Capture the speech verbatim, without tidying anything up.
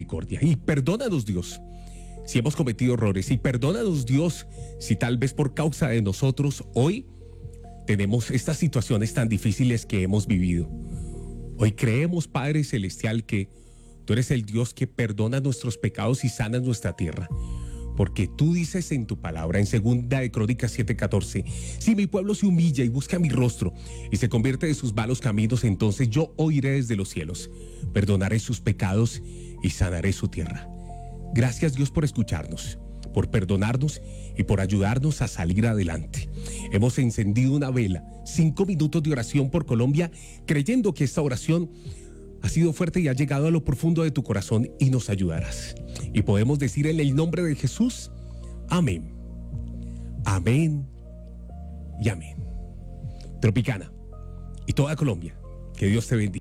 misericordia. Y perdónanos, Dios, si hemos cometido errores. Y perdónanos, Dios, si tal vez por causa de nosotros hoy tenemos estas situaciones tan difíciles que hemos vivido. Hoy creemos, Padre Celestial, que tú eres el Dios que perdona nuestros pecados y sana nuestra tierra. Porque tú dices en tu palabra, en segunda de Crónicas siete catorce, si mi pueblo se humilla y busca mi rostro y se convierte de sus malos caminos, entonces yo oiré desde los cielos, perdonaré sus pecados y sanaré su tierra. Gracias, Dios, por escucharnos, por perdonarnos y por ayudarnos a salir adelante. Hemos encendido una vela, cinco minutos de oración por Colombia, creyendo que esta oración ha sido fuerte y ha llegado a lo profundo de tu corazón y nos ayudarás. Y podemos decir en el nombre de Jesús, amén, amén y amén. Tropicana y toda Colombia, que Dios te bendiga.